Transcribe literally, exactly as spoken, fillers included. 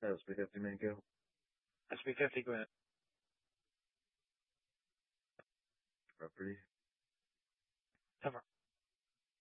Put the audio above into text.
S P fifty Manco. S P fifty, go ahead. Property. Cover.